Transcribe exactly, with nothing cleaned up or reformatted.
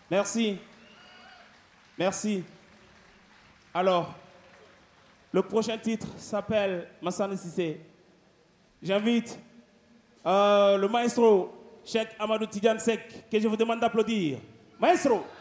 Merci. Merci. Alors, le prochain titre s'appelle Massane Sissé. J'invite euh, le maestro Cheikh Amadou Tidiane Seck, que je vous demande d'applaudir. Maestro!